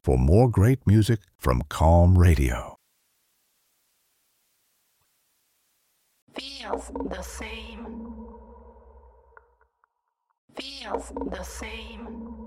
for more great music from Calm Radio. Feels the same. Feels the same.